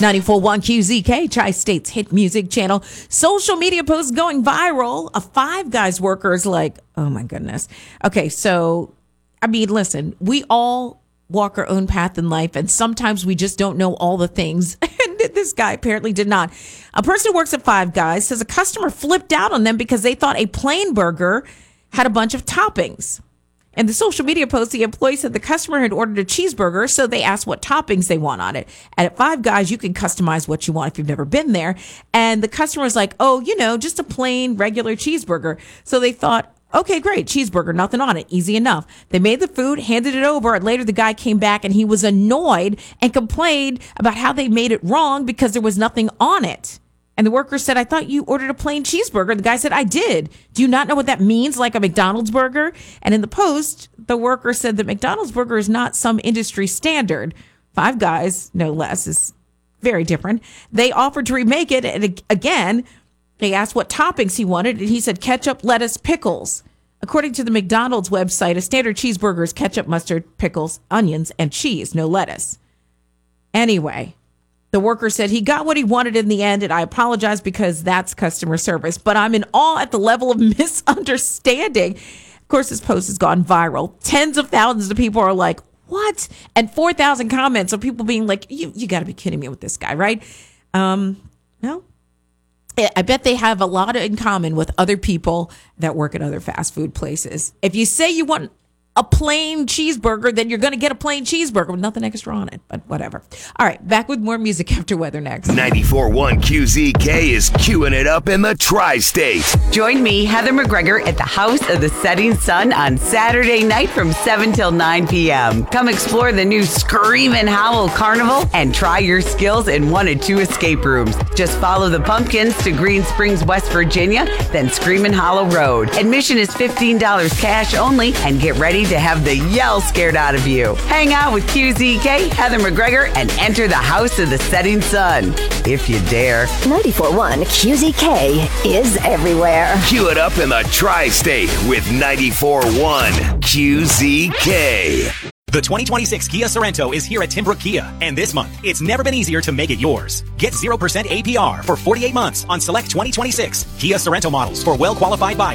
94.1 QZK, Tri-State's hit music channel. Social media posts going viral. A Five Guys worker is like, oh my goodness. Okay, so, I mean, listen, we all walk our own path in life, and sometimes we just don't know all the things. And this guy apparently did not. A person who works at Five Guys says a customer flipped out on them because they thought a plain burger had a bunch of toppings. In the social media post, the employee said the customer had ordered a cheeseburger, so they asked what toppings they want on it. And at Five Guys, you can customize what you want if you've never been there. And the customer was like, oh, just a plain, regular cheeseburger. So they thought, okay, great, cheeseburger, nothing on it, easy enough. They made the food, handed it over, and later the guy came back and he was annoyed and complained about how they made it wrong because there was nothing on it. And the worker said, I thought you ordered a plain cheeseburger. The guy said, I did. Do you not know what that means, like a McDonald's burger? And in the post, the worker said that McDonald's burger is not some industry standard. Five Guys, no less, is very different. They offered to remake it. And again, they asked what toppings he wanted. And he said ketchup, lettuce, pickles. According to the McDonald's website, a standard cheeseburger is ketchup, mustard, pickles, onions, and cheese, no lettuce. Anyway, the worker said he got what he wanted in the end, and I apologize because that's customer service. But I'm in awe at the level of misunderstanding. Of course, this post has gone viral. Tens of thousands of people are like, what? And 4,000 comments of people being like, you got to be kidding me with this guy, right? Well, I bet they have a lot in common with other people that work at other fast food places. If you say you want a plain cheeseburger, then you're going to get a plain cheeseburger with nothing extra on it, but whatever. All right, back with more music after weather next. 94.1 QZK is queuing it up in the Tri-State. Join me, Heather McGregor, at the House of the Setting Sun on Saturday night from 7 till 9 p.m. Come explore the new Screamin' Howl Carnival and try your skills in 1 or 2 escape rooms. Just follow the pumpkins to Green Springs, West Virginia, then Screamin' Hollow Road. Admission is $15 cash only, and get ready to have the yell scared out of you. Hang out with QZK, Heather McGregor, and enter the House of the Setting Sun, if you dare. 94.1 QZK is everywhere. Cue it up in the Tri-State with 94.1 QZK. The 2026 Kia Sorento is here at Timbrook Kia, and this month, it's never been easier to make it yours. Get 0% APR for 48 months on select 2026 Kia Sorento models for well-qualified buyers.